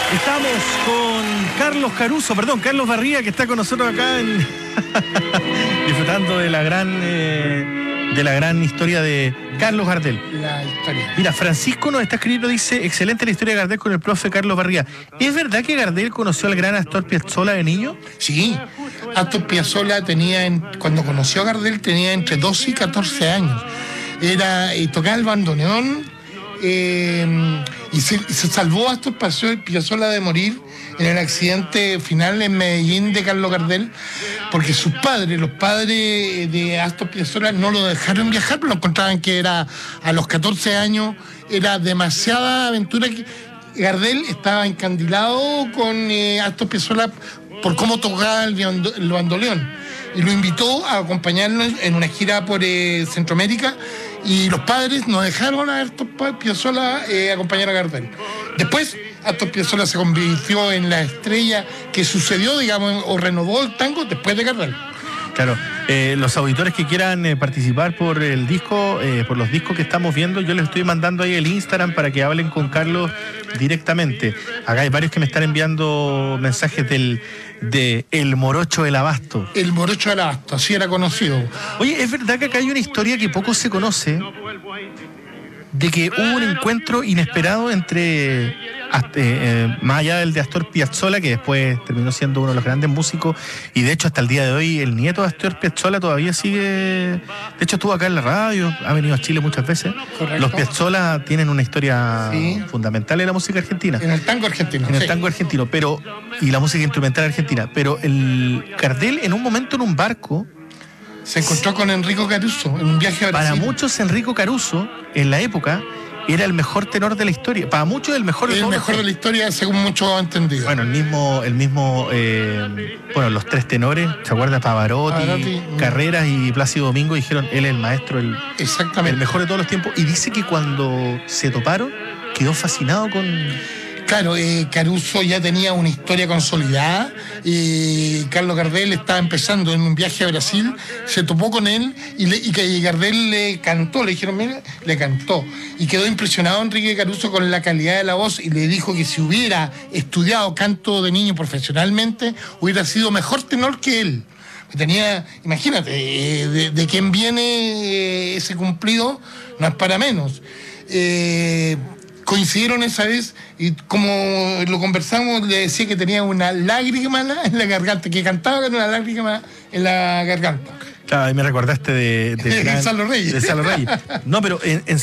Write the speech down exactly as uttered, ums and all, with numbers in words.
Estamos con Carlos Caruso, perdón, Carlos Barría, que está con nosotros acá en... disfrutando de la gran eh, de la gran historia de Carlos Gardel. La historia. Mira, Francisco nos está escribiendo, dice, excelente la historia de Gardel con el profe Carlos Barría. ¿Es verdad que Gardel conoció al gran Astor Piazzolla de niño? Sí, Astor Piazzolla tenía, en, cuando conoció a Gardel, tenía entre doce y catorce años. Era, eh, tocaba el bandoneón, eh, y, se, y se salvó a Astor Piazzolla de morir en el accidente final en Medellín de Carlos Gardel, porque sus padres, los padres de Astor Piazzolla, no lo dejaron viajar, pero lo encontraban que era, a los catorce años, era demasiada aventura. Que Gardel estaba encandilado con eh, Astor Piazzolla por cómo tocaba el, el bandoneón, y lo invitó a acompañarlo en una gira por eh, Centroamérica, y los padres no dejaron a Astor Piazzolla eh, acompañar a Gardel. Después, Astor Piazzolla se convirtió en la estrella que sucedió, digamos, o renovó el tango después de Gardel. Claro, eh, los auditores que quieran eh, participar por el disco, eh, por los discos que estamos viendo, yo les estoy mandando ahí el Instagram para que hablen con Carlos directamente. Acá hay varios que me están enviando mensajes del de El Morocho del Abasto. El Morocho del Abasto, así era conocido. Oye, ¿es verdad que acá hay una historia que poco se conoce? De que hubo un encuentro inesperado entre, hasta, eh, más allá del de Astor Piazzolla, que después terminó siendo uno de los grandes músicos, y de hecho hasta el día de hoy el nieto de Astor Piazzolla todavía sigue, de hecho estuvo acá en la radio, ha venido a Chile muchas veces. Correcto. Los Piazzolla tienen una historia sí. fundamental en la música argentina. En el tango argentino. En el sí. tango argentino, pero y la música instrumental argentina. Pero el Gardel en un momento en un barco se encontró con Enrico Caruso en un viaje a Brasil. Para muchos, Enrico Caruso, en la época, era el mejor tenor de la historia. Para muchos, el mejor de El todos mejor de la historia, según muchos han entendido. Bueno, el mismo, el mismo eh, bueno, los tres tenores, ¿se acuerda? Pavarotti, Pavarotti Carreras y Plácido Domingo dijeron, él es el maestro, el, Exactamente. el mejor de todos los tiempos. Y dice que cuando se toparon, quedó fascinado con... Claro, eh, Caruso ya tenía una historia consolidada, y Carlos Gardel estaba empezando en un viaje a Brasil, se topó con él y, le, y que Gardel le cantó, le dijeron, mira, le cantó. Y quedó impresionado Enrique Caruso con la calidad de la voz, y le dijo que si hubiera estudiado canto de niño profesionalmente, hubiera sido mejor tenor que él. Tenía, imagínate, eh, de, de quién viene eh, ese cumplido, no es para menos. Eh, Coincidieron esa vez, y como lo conversamos, le decía que tenía una lágrima en la garganta, que cantaba con una lágrima en la garganta. Claro, ahí me recordaste de, de, de Gonzalo Reyes. De Gonzalo Reyes. No, pero en, en